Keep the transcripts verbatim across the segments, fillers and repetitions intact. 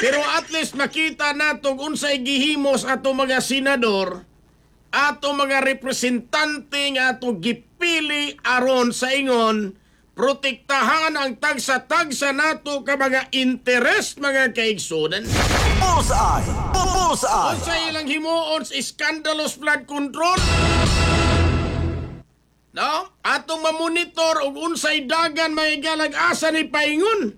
Pero at least makita nato kung unsay gihimos ato mga senador, ato mga representante nga ato gipili aron sa ingon protektahan ang tagsa-tagsa nato ka mga interest mga kaigsunan. Bullseye! Bullseye! Unsay ilang himuon sa scandalous flood control? No? Atong mamonitor og unsay dagan may galag-asa ni paingon.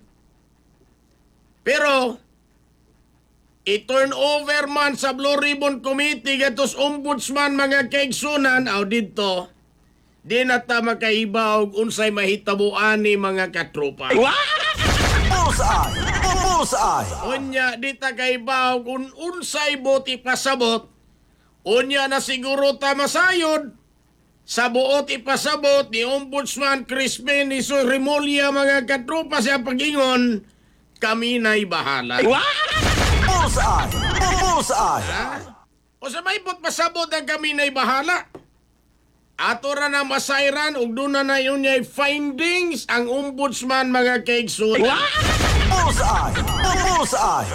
Pero i-turn over man sa Blue Ribbon Committee gatos ombudsman mga kaigsunan aw didto di na ta makaibaw og unsay mahitabuan ni mga katropa. Bullseye! Bullseye! Unya di ta kaibaw kung unsay boti pasabot. Unya na siguro ta masayod sa buot ipasabot ni Ombudsman Crispin ni Sir Remulla mga katropa sa pagingon, kami na'y bahala. Bullseye! Bullseye! Ha? O sa may pot pasabot ang kami na'y bahala. Ato ra na masayran ug doon na na yun niya findings ang ombudsman mga kaigsunan. Bullseye! Bullseye!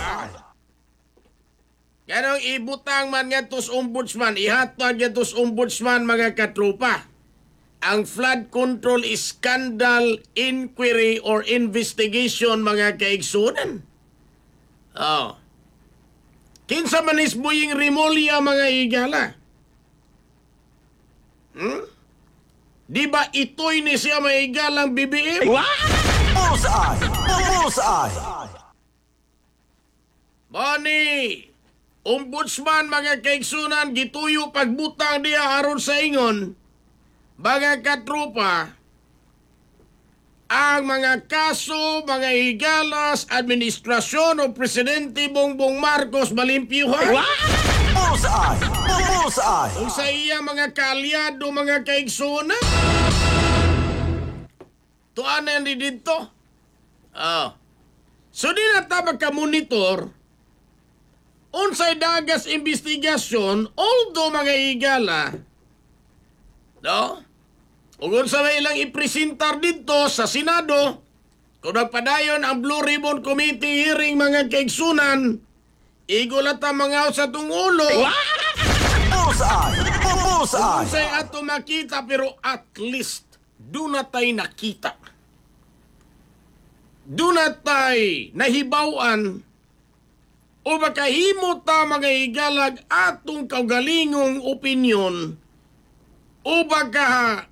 Kanong ibutang man nga tos ombudsman, ihatag nga tos ombudsman mga katropa. Ang flood control scandal inquiry or investigation mga kaigsunan. Oh. Kinsa man is Boying Remulla mga igala? Hmm? Di ba ito'y ni siya may igalang B B M? Bullseye! Bullseye! Bani, ombudsman mga kaigsunan, gituyo pagbutang diya aron sa ingon, mga katropa, ang mga kaso, mga higalas, administrasyon o Presidente Bongbong Marcos malimpyuhan. Bullseye! Bullseye! Kung sa iya mga kaalyado, mga kaigsunan, tuan na yan dito. Oh. So di na ta magka-monitor unsay dagas investigasyon, although mga higala, no? Ug unsa may ilang ipresentar dito sa Senado, kung nagpadayon ang Blue Ribbon Committee hearing mga kaigsunan, igulat ang mga sa tungulo. Bullseye! Bullseye! Unsay ato makita pero at least do na tay nakita. Do na tay nahibawan o makahimo ta mga higalag atong kaugalingong opinyon o baka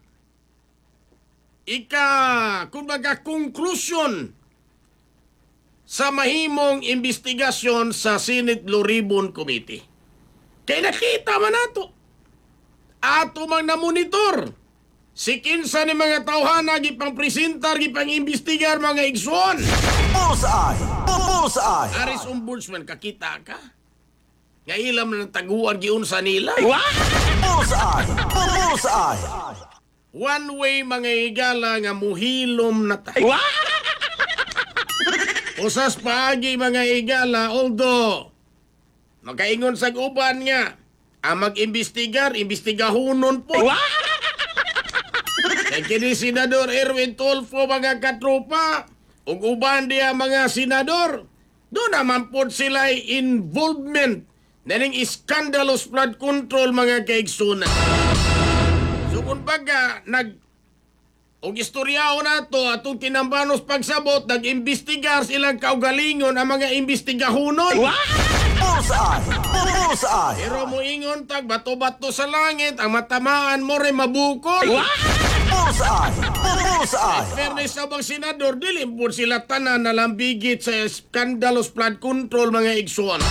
ika kung baga konklusyon sa mahimong investigasyon sa Senate Blue Ribbon Committee. Kaya nakita man nato. Ato mang namonitor. Si kinsa ni mga tawhana gipang presentar gipang imbestigar mga igsoon. Bullseye! Bullseye! Aris ombudsman kakita ka? Nga ilam na taguan giunsa nila. Bullseye! Bullseye! One way mga higala nga muhilom na tayo. Usas paagi mga higala, although makaingon sa uban nga, ang mag-imbestigar, imbestigahunon po. Kaya kini Senador Erwin Tulfo mga katropa, ug uban diya mga senador, doon naman po sila involvement na ning scandalous flood control mga kaigsunan. So kung baga, nag og istoryaho na to atong tinambanos pagsabot, nag-imbestigar silang kaugalingon ang mga imbestigahunon. Bullseye! Bullseye! Pero moingon tag bato-bato sa langit, ang matamaan mo rin mabukol. Bullseye! Bullseye! Fairness sa mga senador, dilim po sila tanan na lambigit sa scandalous flood control mga igsuon.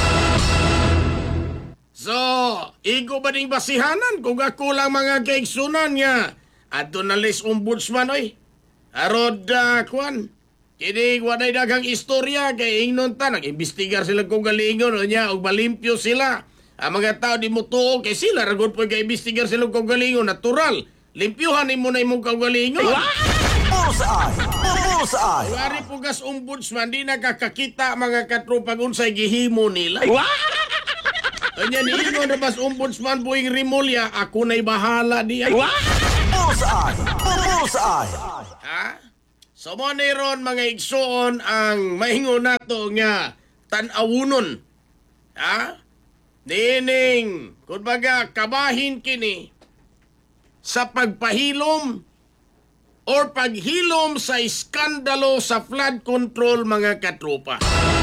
So, igo ba ding basihanan kung ako lang mga kaigsunan nga ato na list ombudsman oy. Arod uh, kwan. Kini waday daghang istorya kay ingnon ta nag-imbestigar sila kung galingon o niya og malimpyo sila. Ang mga tao di mo tuo kay sila ragod po kay-imbestigar sila kung galingon natural. Limpyuhan mo na imong kaugalingon. Bullseye! Bullseye! Wari po gas ombudsman di nakakakita mga katropa kung unsay gihimo nila. Kanya niingon na bas ombudsman Boying Remulla, ako na'y bahala diya. Bullseye! Bullseye! Ha? So mo ron mga igsoon ang mahingo nato nga tan-awunon. Ha? Nining, kumbaga, kabahin kini sa pagpahilom or paghilom sa iskandalo sa flood control, mga katropa.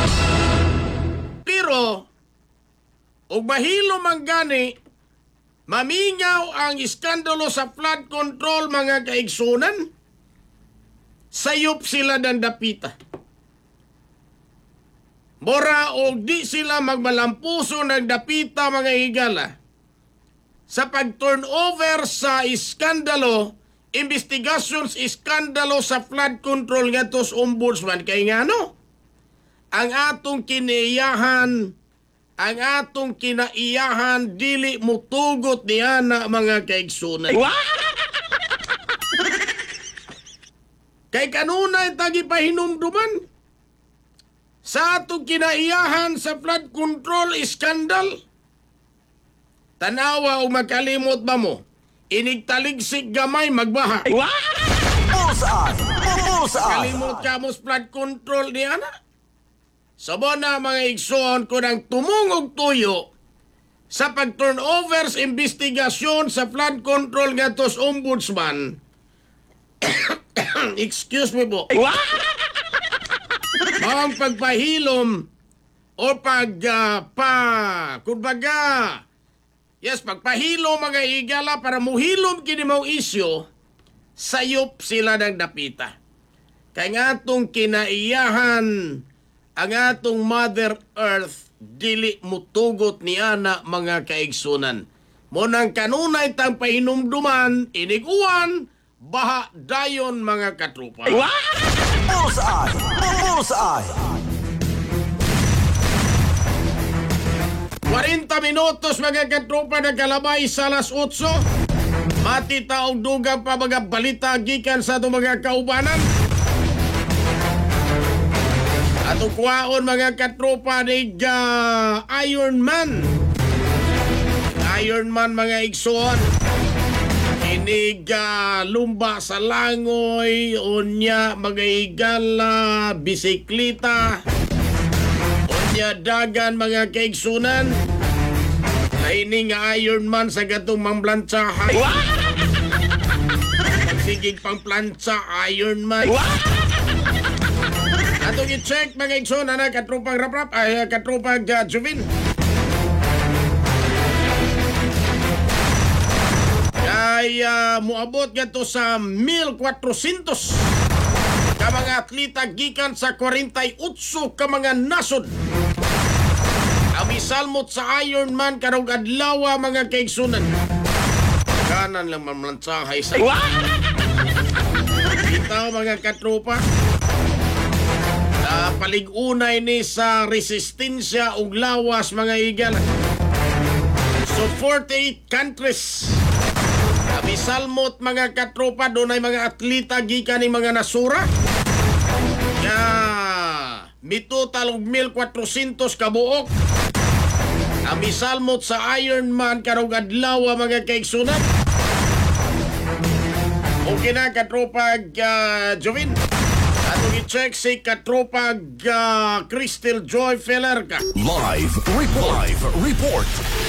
Pero, ug mahilom ang gani, mamingaw ang iskandalo sa flood control, mga kaigsunan, sayop sila ng dapita. Mora o di sila magmalampuso ng dapita, mga higala, sa pag-turnover sa iskandalo, investigations iskandalo sa flood control nga tos ombudsman. Kay nga no, ang atong kinaiyahan, ang atong kinaiyahan, dili mutugot niya na mga kaigsunan. Kay kanunay tagi pahinumduman sa atong kinaiyahan sa flood control iskandal. Tanawa o makalimot ba mo, inigtaligsik gamay magbaha. Bullseye! Bullseye! Kalimot ka mo sa flood control ni ana. Sabo na mga igsoon ko ng tumungog tuyo sa pag-turnover sa investigasyon sa flood control nga tos ombudsman. Excuse me po. Ang pagpahilom o pag uh, pa kumbaga, yes, pagpahilom mga higala para muhilom kini mong isyo, sayop sila ng dapita. Kaya nga atong kinaiyahan ang atong Mother Earth, dili mutugot ni ana mga kaigsunan. Munang kanunay tang pahinumduman, iniguan, baha dayon mga katrupa. Bullseye! Bullseye! forty minutos mga katrupa na kalabay sa alas otso. Matita og dugang pa mga balita gikan sa itong mga kaubanan. Atong kuwaon mga katrupa ni uh, Iron Man. Iron Man mga igsoon. Inig uh, lumba sa langoy, unya mga igala, bisikleta, unya dagan mga kaigsunan. Laini nga Iron Man sa gatong mamblantsahay. Sigig pang plantsa Iron Man. Atong i-check mga igsunan na katropang rap-rap, ay katropang uh, Juvin. Ay uh, muabot gato sa one thousand four hundred ka mga atleta gikan sa forty-eight ka mga nasod. Ang misalmot sa Iron Man karong adlaw mga kaigsunan. Kanan lang mamlantsahay sa bitaw mga katropa. Uh, palig-unay ni sa resistensya ug lawas mga igala. So forty-eight countries. Misalmot mga katropa, doon ay mga atleta gikan ni mga nasura. Ya, mitotal og one thousand four hundred kabuok. Ang misalmot sa Iron Man karong adlaw mga kaigsunan. Okay na katropa uh, Jovin. Atong i-check si katropa uh, Crystal Joy Feller ka. Live report! Live report!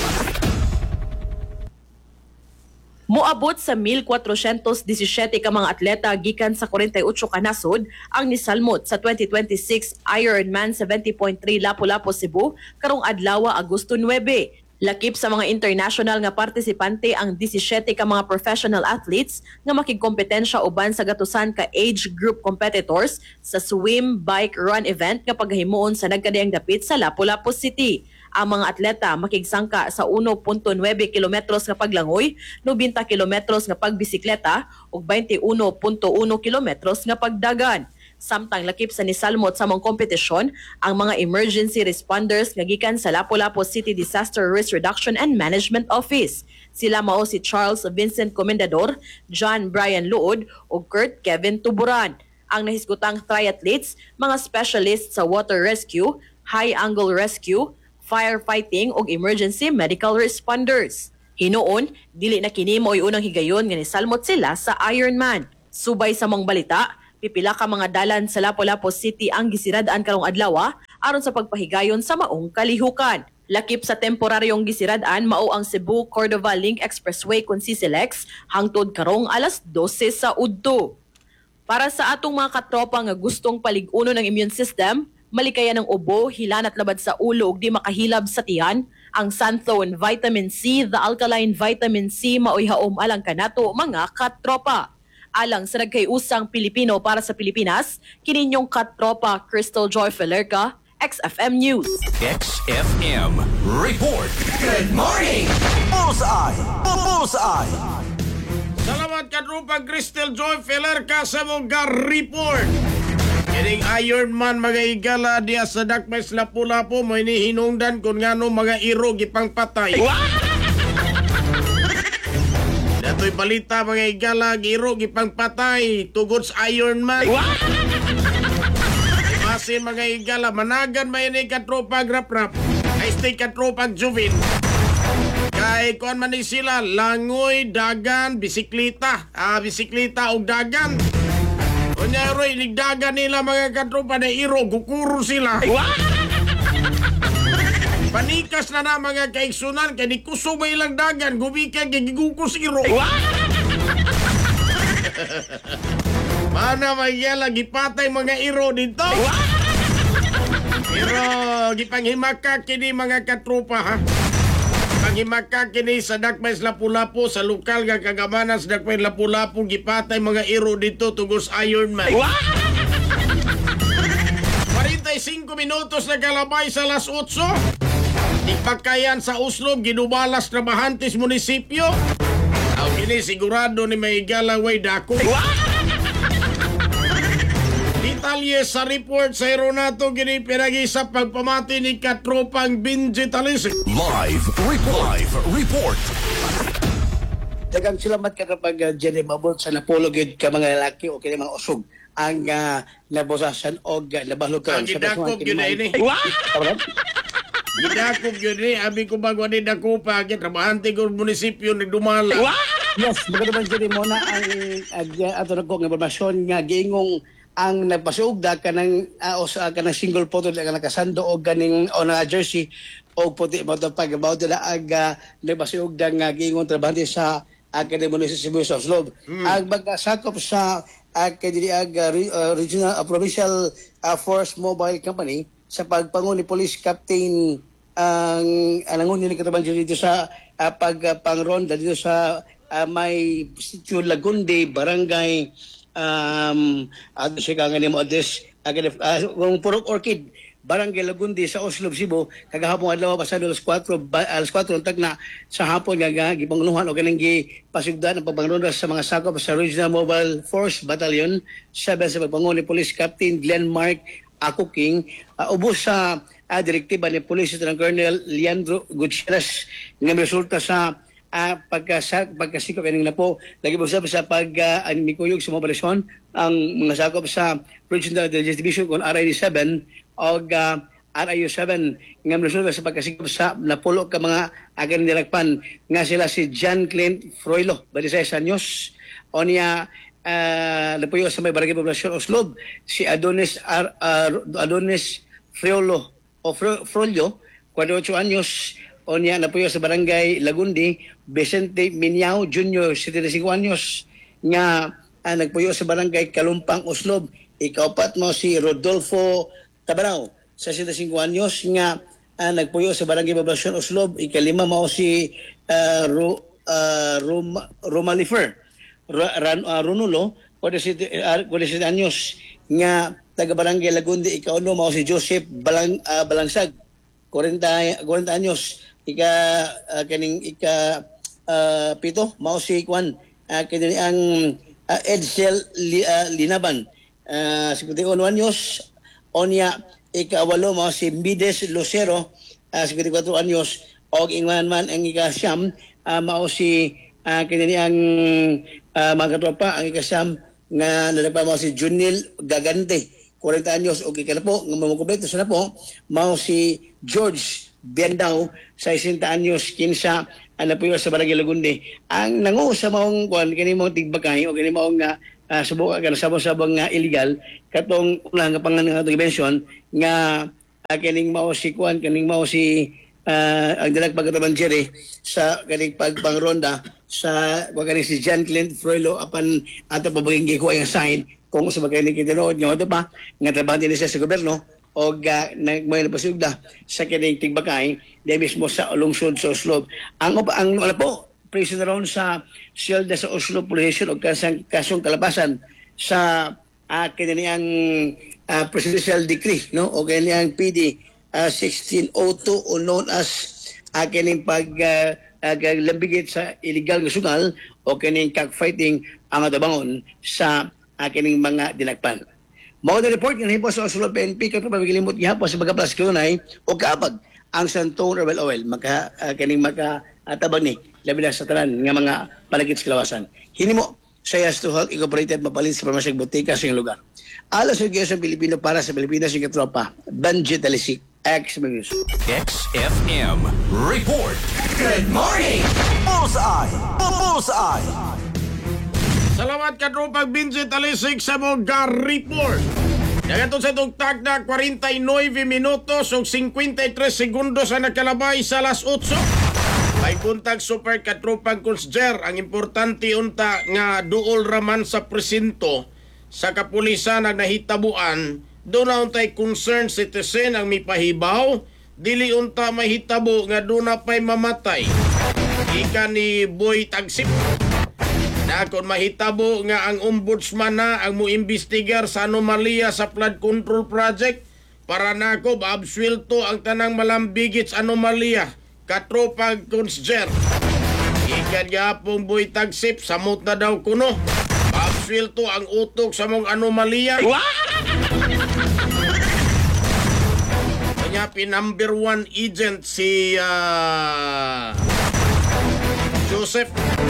Moabot sa one thousand four hundred seventeen ka mga atleta gikan sa forty-eight ka nasod ang nisalmot sa twenty twenty-six Ironman seventy point three Lapu-Lapu Cebu karong adlaw Agosto nine. Lakip sa mga international nga partisipante ang seventeen ka mga professional athletes nga makigkompetensya uban sa gatusan ka age group competitors sa swim, bike, run event nga paghimuon sa nagkadayang dapit sa Lapu-Lapu City. Ang mga atleta makigsangka sa one point nine kilometros nga paglangoy, ninety kilometros nga pagbisikleta ug twenty-one point one kilometros nga pagdagan. Samtang lakip sa nisalmot sa mga kompetisyon ang mga emergency responders nga gikan sa Lapu-Lapu City Disaster Risk Reduction and Management Office. Sila mao si Charles Vincent Comendador, John Brian Luod ug Kurt Kevin Tuburan. Ang nahisgutang triathletes, mga specialists sa water rescue, high angle rescue, firefighting ug emergency medical responders. Hinuon, dili na kini mo'y unang higayon nga nisalmot sila sa Ironman. Subay sa mga balita, pipila ka mga dalan sa Lapu-Lapu City ang gisirad-an karong adlaw aron sa pagpahigayon sa maong kalihukan. Lakip sa temporaryong gisirad-an mao ang Cebu-Cordova Link Expressway kun C C L X hangtod karong alas dose sa udto. Para sa atong mga katropa nga gustong paliguno ng immune system, malikayan ng ubo, hilan at labad sa ulo ug di makahilab sa tiyan, ang Santhone Vitamin C, the alkaline vitamin C maoy haom alang kanato mga katropa. Alang sa nagkayusang Pilipino para sa Pilipinas, kininyong katropa Crystal Joy Felerca, X F M News. X F M Report. Good morning. Bullseye. Bullseye. Salamat katropa Crystal Joy Felerca sa mong report. Kining Iron Man mga igala diya sa Dakmes Lapu-Lapu mo inihinungdan kung ngano mga iro gipang patay. Dato'y balita mga igala iro gipang patay tugod sa Iron Man. Imasin mga igala managan may ini katropa grap-rap ay stay katropa Juvin. Kay kuan man ni sila langoy, dagan, bisikleta, ah bisikleta og dagan. Kunya roy ligdagan nila mga katropa na iro gukuro sila. Panikas na na mga kaigsunan kay ni kuso ba ilang dagan gubikan kay gigukos iro. Mana magyala gipatay mga iro dito. Pero gipanghimaka kini mga katropa ha. Panghimaka kini sa Dakmes Lapu-Lapu sa lokal nga kagamanan sa Dakmes Lapu-Lapu gipatay mga iro dito tugos Iron Man. forty-five minutos na kalabay sa alas otso. Ipakayan sa Uslob ginubalas na Bahantes munisipyo. Aw kini sigurado ni may galaway dako. Detalye sa report sa Aeronato gini pinagi sa pagpamati ni katropang Benji Talisik. Live report. Live report. Dagang salamat ka kapag uh, Jenny Mabot sa napulog yun ka mga lalaki o kini mga usog ang uh, nabosasan o uh, nabalugan. Ang gidakop yun na ini. Gidakop yun ni. Abi ko bago ni dakupa. Trabahante ko munisipyo nagdumala. Yes, maganda man Jenny mo na ang uh, ato na kong informasyon nga giingong ang nagpasugda ka ng uh, o sa ka ng single photo na nakasando o ganing o na jersey o puti mo ito pag about na ang uh, nagpasugda nga giingong trabahante sa Academy sa Cebu sa Uslob. Hmm. Ang magkasakop sa Academy ag uh, Regional uh, Provincial uh, Force Mobile Company sa pagpangun ni Police Captain ang uh, nangunin ni katabang dito sa uh, pagpangronda dito sa uh, may Sitio Lagunde, Barangay um ato siya nga ni mo adres agad uh, Purok Orchid Barangay Lagundi sa Uslob, Cebu kagahapon adlaw pasado alas four alas four tag na sa hapon nga gipangluhan o ganing gipasugdan ang pagpangronda sa mga sakop sa Regional Mobile Force Battalion seven sa pagpangun ni Police Captain Glenn Mark Akuking uh, ubos sa uh, direktiba ni Police Lieutenant Colonel Leandro Gutierrez nga resulta sa Uh, pagka pagkasikop kaning na po lagi po sa pag uh, mikuyog sa mobilisyon ang mga sakop sa Regional Division kon R I D seven o uh, R I U seven nga resulta sa pagkasikop sa napulo ka mga agan nilagpan nga sila si John Clint Froilo twenty-six anyos o niya uh, napuyo sa may barangay poblasyon Uslob si Adonis R, uh, Adonis Friolo o Frollo twenty-eight anyos o niya napuyo sa barangay Lagundi, Vicente Minyao Junior seventy-five anyos nga uh, nagpuyo sa barangay Kalumpang Uslob. Ikaapat mo si Rodolfo Tabarao sa seventy-five anyos nga uh, nagpuyo sa barangay Poblasyon Uslob. Ikalima mo si uh, Ro, uh, Rom, Romalifer Ran, uh, Ronulo forty-seven anyos nga taga barangay Lagundi. Ikauno mo si Joseph Balang, uh, Balangsag forty, forty anyos. Ika uh, kaning ika uh, pito mao si Kwan uh, kini ang uh, Edsel li, uh, Linaban uh, fifty-one anyos onya ika walo mao si Mides Lucero uh, fifty-four anyos og ingman man ang ika siyam uh, mao si uh, kini ang uh, mga katropa ang ika siyam nga nalapa mao si Junil Gagante forty anyos og ika na po nga mamukumpleto sa na po mao si George Biandao sa sixty anyos kinsa ana po sa Barangay Lagundi ang nangu sa maong kuan kini mo tigbakay o kini mo nga uh, subukan kana sabong-sabong nga illegal katong ulang nga pangan nga dimension nga uh, kaning mao si Kwan, kaning mao si uh, ang dalag pagkataban Jerry sa kaning pagpangronda sa wa kaning si John Clint Froilo apan ato pabaging gikuha yung sign kung sa bagay ni kitinood nyo ito pa nga trabaho din siya sa gobyerno o uh, nagmay na pasugda sa kaning tigbakay di mismo sa lungsod sa Oslo. Ang ang ano po preso na ron sa siyelda sa Oslo Police Station o kasang, kasong kalabasan sa uh, kaniyang uh, presidential decree no o kaniyang P D uh, sixteen oh two o known as uh, kaniyang pag uh, uh, lambigit sa illegal nga sugal o kaniyang cockfighting ang atabangon sa uh, kaniyang mga dinagpan. Mao na report nga hipo sa Oslo P N P katong pamigilimot gihapon sa mga plus kanunay o kaapag ang Santong Rebel Oil maka uh, kaning maka atabang ni labi na sa tanan nga mga palagit sa kalawasan. Hinimo sa Yastuhal Incorporated mapalit sa pamasyag botika sa iyong lugar. Alas sa sa Pilipino para sa Pilipinas yung katropa. Banjit Alisik, X News. X F M Report. Good morning. Bullseye. Bullseye. Salamat ka tropang Vincent Alisik sa mga report. Nagaton sa itong tagda forty-nine minutos o fifty-three segundos ang nakalabay sa alas eight. May buntag super katropang konsjer ang importante unta nga duol raman sa presinto sa kapulisan ang nahitabuan doon na untay concerned citizen ang mipahibaw dili unta mahitabo nga doon na pa'y mamatay ika ni Boy Tagsip na kung mahitabo nga ang ombudsman na ang muimbestigar sa anomalya sa flood control project para nako absuelto ang tanang malambigit sa anomalya katropang konsjer. Ikan yapong Boy Tagsip, samot na daw kuno. Absuelto ang utok sa mong anomalya. Kanya number one agent si uh, Joseph.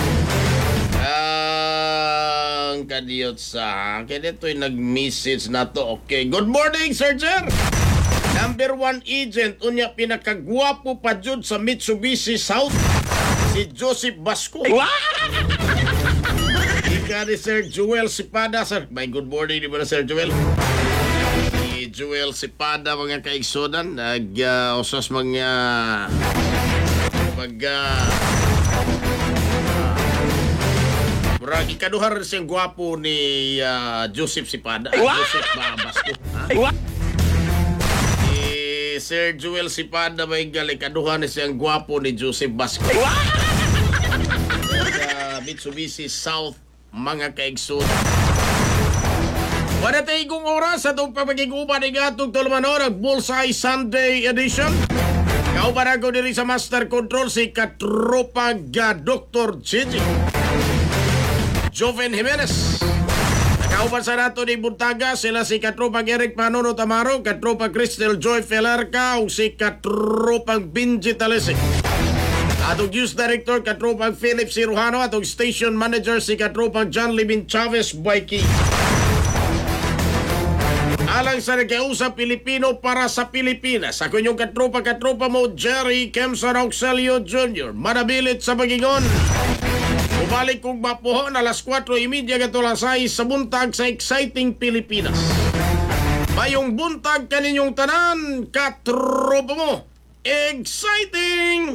Ang kadiyot sa akin. Ito'y nag-message na to. Okay. Good morning, Sir Jer. Number one agent, unya pinakagwapo pa jud sa Mitsubishi South, si Joseph Basco. Ika ni Sir Joel Sipada, sir. May good morning, di ba na Sir Joel? Si Joel Sipada, mga kaigsonan, nag-usas uh, mga pag... Uh, Murag ikaduhar siyang gwapo ni uh, Joseph Sipada. Joseph Basco. Ha? Sir Joel Sipada may galikaduhan na siyang gwapo ni Joseph Basco. Sa Mitsubishi South, mga kaigsoon. Wala tayo kong oras sa itong pamagiguban ng atong tulumanon ang Bullseye Sunday Edition. Kauban ako diri sa Master Control si katropag uh, Doctor Gigi Joven Jimenez. Kauban sa nato ni Buntaga, sila si katropang Eric Panono Tamaro, katropang Crystal Joy Felarca, o si katropang Benji Talesik. Atong News Director, katropang Philip Cirujano, atong Station Manager, si katropang John Libin Chavez Baiki. Alang sa nagkausap Pilipino para sa Pilipinas, ako yung katropa-katropa mo, Jerry Kemson Auxilio Junior Manabilit sa Bagingon. Bumalik kong mapuhon alas four thirty gatulasay sa buntag sa Exciting Pilipinas. Mayong buntag kaninyong tanan, katropa mo, exciting!